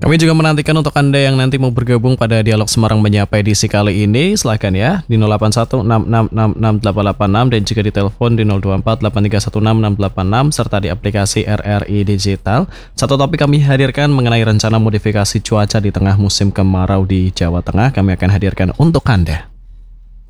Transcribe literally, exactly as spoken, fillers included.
Kami juga menantikan untuk Anda yang nanti mau bergabung pada Dialog Semarang Menyapa edisi kali ini. Silahkan ya di nol delapan satu enam enam enam enam delapan delapan enam dan juga di telepon di nol dua empat delapan tiga satu enam enam delapan enam serta di aplikasi R R I Digital. Satu topik kami hadirkan mengenai rencana modifikasi cuaca di tengah musim kemarau di Jawa Tengah. Kami akan hadirkan untuk Anda.